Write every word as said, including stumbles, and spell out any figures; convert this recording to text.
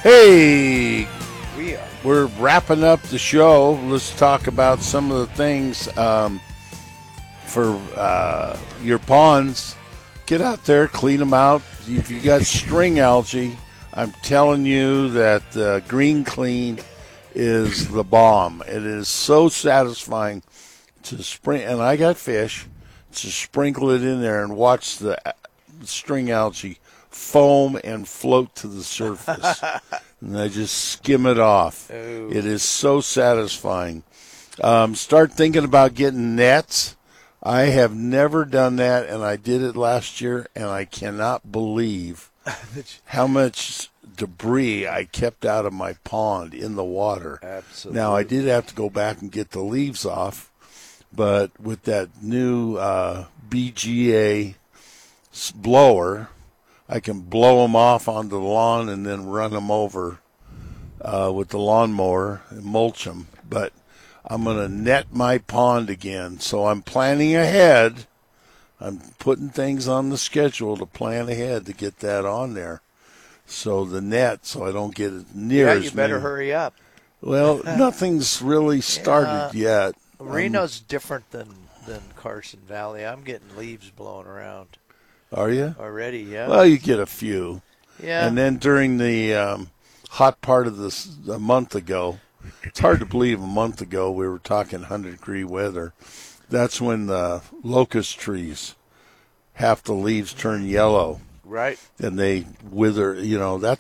Hey, We are. we're wrapping up the show. Let's talk about some of the things um, for uh, your ponds. Get out there, clean them out. If you got string algae, I'm telling you that uh, Green Clean is the bomb. It is so satisfying to sprinkle, and I got fish, to sprinkle it in there and watch the string algae foam and float to the surface. And I just skim it off. Ooh. It is so satisfying. Um, start thinking about getting nets. I have never done that, and I did it last year, and I cannot believe how much debris I kept out of my pond in the water. Absolutely. Now, I did have to go back and get the leaves off, but with that new uh, B G A blower, I can blow them off onto the lawn and then run them over uh, with the lawnmower and mulch them. But I'm going to net my pond again. So I'm planning ahead. I'm putting things on the schedule to plan ahead to get that on there. So the net, so I don't get it near Yeah, as you better many. hurry up. Well, nothing's really started yet. Reno's different than, than Carson Valley. I'm getting leaves blowing around Are you? already, yeah. Well, you get a few. yeah. And then during the um, hot part of this a month ago, it's hard to believe a month ago we were talking one hundred degree weather. That's when the locust trees, half the leaves turn yellow right. and they wither. You know, that